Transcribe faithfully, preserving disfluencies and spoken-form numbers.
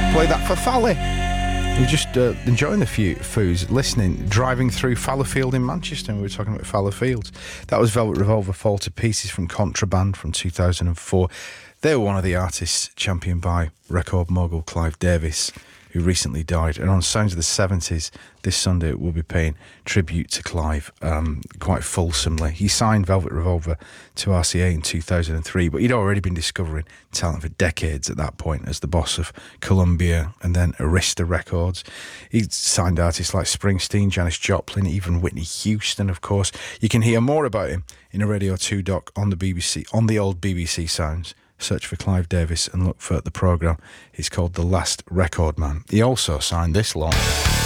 Play that for Fally. We're just uh, enjoying the few foos, listening, driving through Fallowfield in Manchester, and we were talking about Fallowfields. That was Velvet Revolver, Fall to Pieces from Contraband from two thousand four. They were one of the artists championed by record mogul Clive Davis, who recently died. And on Sounds of the seventies, this Sunday we'll be paying tribute to Clive um, quite fulsomely. He signed Velvet Revolver to R C A in two thousand three, but he'd already been discovering talent for decades at that point as the boss of Columbia and then Arista Records. He'd signed artists like Springsteen, Janis Joplin, even Whitney Houston, of course. You can hear more about him in a Radio two doc on the B B C, on the old B B C Sounds. Search for Clive Davis and look for the programme. It's called The Last Record Man. He also signed this long.